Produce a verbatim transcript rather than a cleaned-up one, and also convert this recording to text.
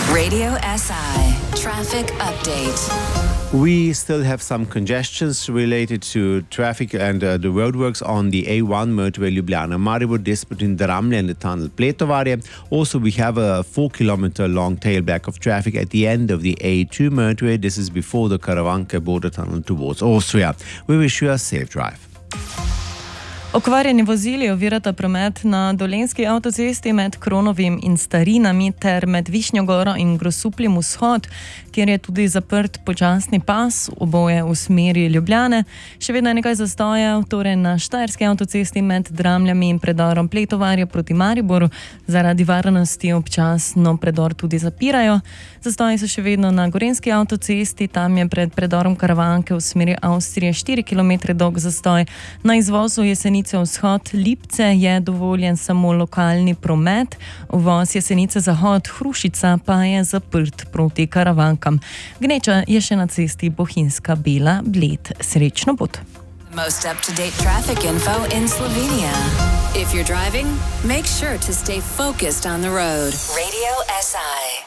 Radio S I Traffic Update. We still have some congestions related to traffic and uh, the roadworks on the A one motorway Ljubljana-Maribor, this between Dramlje and the tunnel Pletovarje. Also, we have a four kilometer long tailback of traffic at the end of the A two motorway. This is before the Karavanke border tunnel towards Austria. We wish you a safe drive. Okvarjeni vozili ovirata promet na Dolenjski avtocesti med Kronovim in Starinami ter med Višnjo goro in Grosupljem vzhod, kjer je tudi zaprt počasni pas, oboje v smeri Ljubljane. Še vedno je nekaj zastojev, torej na Štajerski avtocesti med Dramljami in predorom Pletovarje proti Mariboru. Zaradi varnosti občasno predor tudi zapirajo. Zastoji so še vedno na Gorenjski avtocesti, tam je pred predorom Karavanke v smeri Avstrije štiri kilometre dolg zastoj. Na izvozu Jesenice vzhod Lipce je dovoljen samo lokalni promet, uvoz Jesenice zahod Hrušica pa je zaprt proti Karavankam. Gneča je še na cesti Bohinjska Bela Bled. Srečno pot. Most up-to-date traffic info in Slovenia. If you're driving, make sure to stay focused on the road. Radio S I.